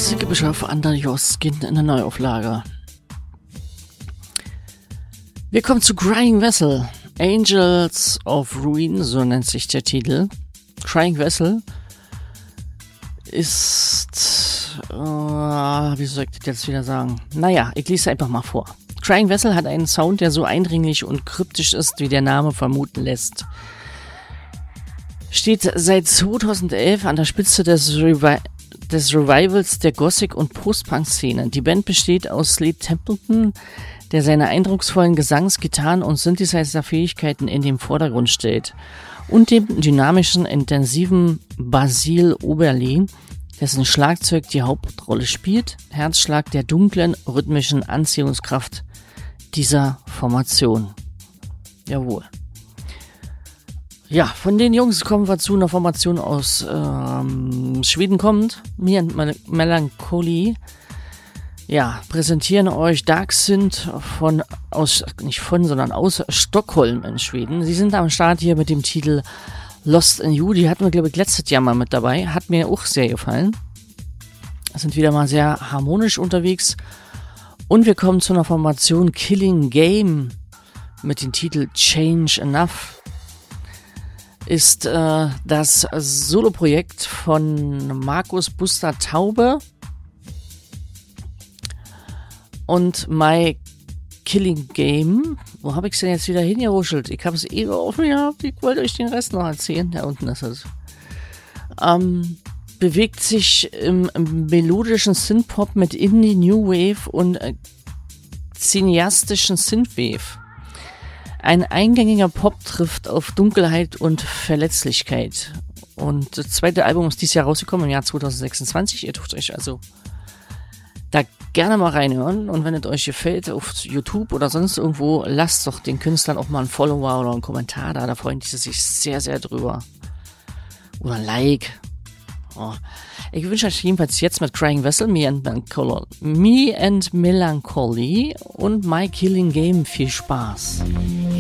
Sickebischof Andrejoskin in der Neuauflage. Wir kommen zu Crying Vessel. Angels of Ruin, so nennt sich der Titel. Crying Vessel ist, wie soll ich das jetzt wieder sagen? Naja, ich lese einfach mal vor. Crying Vessel hat einen Sound, der so eindringlich und kryptisch ist, wie der Name vermuten lässt. Steht seit 2011 an der Spitze des Revivals der Gothic- und Post-Punk-Szene. Die Band besteht aus Slade Templeton, der seine eindrucksvollen Gesangs-, Gitarren- und Synthesizer-Fähigkeiten in den Vordergrund stellt, und dem dynamischen, intensiven Basil Oberle, dessen Schlagzeug die Hauptrolle spielt, Herzschlag der dunklen, rhythmischen Anziehungskraft dieser Formation. Jawohl. Ja, von den Jungs kommen wir zu einer Formation aus Schweden kommt, Me and Melancholy. Ja, präsentieren euch Dark Synth aus Stockholm in Schweden. Sie sind am Start hier mit dem Titel Lost in You. Die hatten wir, glaube ich, letztes Jahr mal mit dabei. Hat mir auch sehr gefallen. Sind wieder mal sehr harmonisch unterwegs. Und wir kommen zu einer Formation Killing Game mit dem Titel Change Enough. Ist das Soloprojekt von Markus Buster Taube und My Killing Game. Wo habe ich es denn jetzt wieder hingeruschelt? Ich habe es eben offen gehabt. Ich wollte euch den Rest noch erzählen. Da unten ist es. Bewegt sich im melodischen Synthpop mit Indie, New Wave und cineastischen Synthwave. Ein eingängiger Pop trifft auf Dunkelheit und Verletzlichkeit. Und das zweite Album ist dieses Jahr rausgekommen, im Jahr 2026. Ihr dürft euch also da gerne mal reinhören. Und wenn es euch gefällt, auf YouTube oder sonst irgendwo, lasst doch den Künstlern auch mal einen Follower oder einen Kommentar da. Da freuen die sich sehr, sehr drüber. Oder ein Like. Oh. Ich wünsche euch jedenfalls jetzt mit Crying Vessel, Me and Melancholy und My Killing Game viel Spaß.